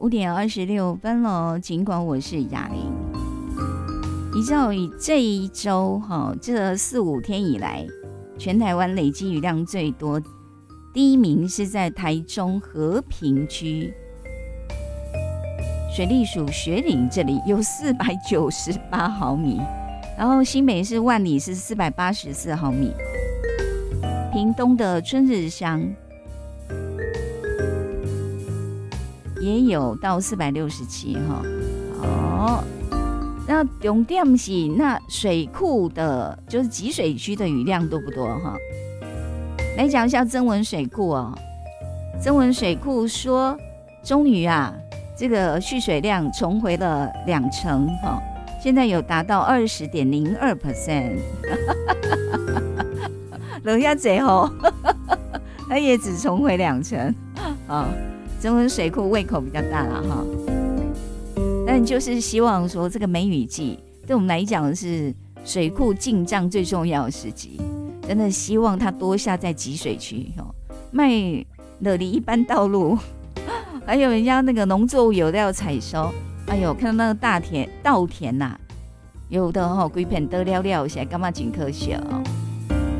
5:26了，尽管我是雅玲。依照以这一周这4、5天以来，全台湾累积雨量最多，第一名是在台中和平区水利署学岭，这里有498毫米，然后新北市万里是484毫米，屏东的春日乡也有到467那重点是那水库的，就是集水区的雨量多不多来讲一下曾文水库曾文水库说，终于这个蓄水量重回了20%现在有达到20.02%，落下最后，它也只重回20%曾文水库胃口比较大啦但就是希望说这个梅雨季对我们来讲是水库进账最重要的时机，真的希望它多下在集水区卖了离一般道路，还有人家那个农作物有的要采收，哎呦看到那个稻田有的规片得了了，现在干嘛真可惜